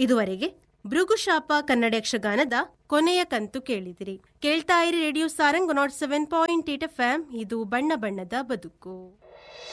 ಇದುವರೆಗೆ ಭೃಗುಶಾಪ ಕನ್ನಡ ಯಕ್ಷಗಾನದ ಕೊನೆಯ ಕಂತು ಕೇಳಿದಿರಿ. ಕೇಳ್ತಾ ಇರಿ ರೇಡಿಯೋ ಸಾರಂಗ್ 107.8 FM. ಇದು ಬಣ್ಣ ಬಣ್ಣದ ಬದುಕು.